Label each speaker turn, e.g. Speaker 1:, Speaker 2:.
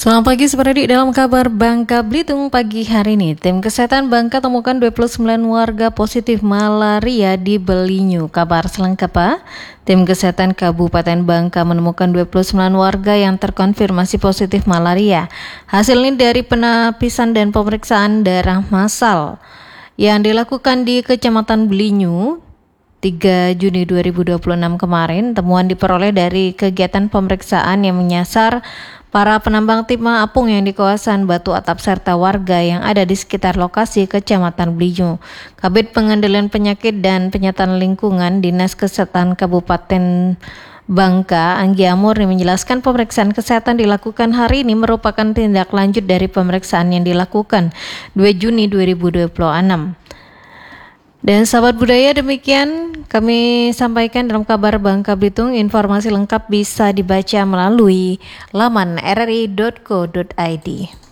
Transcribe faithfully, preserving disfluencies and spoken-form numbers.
Speaker 1: Selamat pagi seperti dalam kabar Bangka Belitung pagi hari ini. Tim kesehatan Bangka temukan dua puluh sembilan warga positif malaria di Belinyu. Kabar selengkapnya, tim kesehatan Kabupaten Bangka menemukan dua puluh sembilan warga yang terkonfirmasi positif malaria. Hasilnya dari penapisan dan pemeriksaan darah massal yang dilakukan di Kecamatan Belinyu tiga Juni dua ribu dua puluh enam kemarin. Temuan diperoleh dari kegiatan pemeriksaan yang menyasar para penambang timah apung yang di kawasan Batu Atap serta warga yang ada di sekitar lokasi Kecamatan Belinyu. Kabid Pengendalian Penyakit dan Penyertaan Lingkungan Dinas Kesehatan Kabupaten Bangka, Anggi Amurni menjelaskan pemeriksaan kesehatan dilakukan hari ini merupakan tindak lanjut dari pemeriksaan yang dilakukan dua Juni dua ribu dua puluh enam. Dan sahabat budaya, demikian kami sampaikan dalam kabar Bangka Belitung. Informasi lengkap bisa dibaca melalui laman r r i dot co dot i d.